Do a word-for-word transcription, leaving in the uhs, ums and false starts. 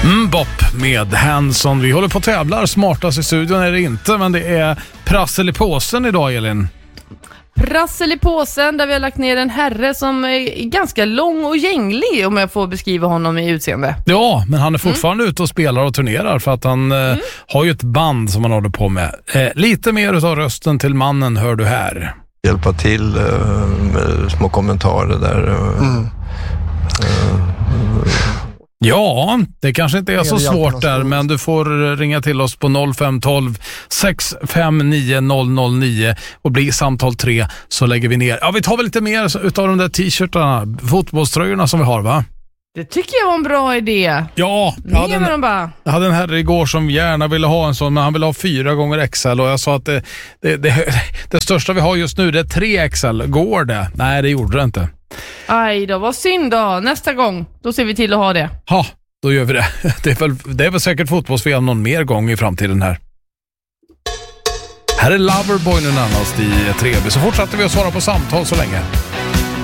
Mm, Bop med Hanson. Vi håller på att tävlar. Smartast i studion är det inte, men det är prassel i påsen idag, Elin. Prassel i påsen där vi har lagt ner en herre som är ganska lång och gänglig, om jag får beskriva honom i utseende. Ja, men han är fortfarande mm. ute och spelar och turnerar för att han mm. eh, har ju ett band som han håller på med. Eh, lite mer utav rösten till mannen hör du här. Hjälpa till eh, med små kommentarer där. Eh, mm. eh, Ja, det kanske inte är så svårt där, men du får ringa till oss på noll fem ett två sex fem nio noll noll nio och bli samtal tre så lägger vi ner. Ja, vi tar väl lite mer utav de där t-shirtarna, fotbollströjorna som vi har, va? Det tycker jag var en bra idé. Ja, jag hade, en, bara. jag hade en herre igår som gärna ville ha en sån, men han ville ha fyra gånger X L och jag sa att det, det, det, det största vi har just nu det är tre X L. Går det? Nej, det gjorde det inte. Aj då, vad synd då. Nästa gång, då ser vi till att ha det. Ja, då gör vi det. Det är väl, det är väl säkert fotbolls-V M någon mer gång i framtiden här. Här är Loverboy nu närmast i Treby. Så fortsätter vi att svara på samtal så länge.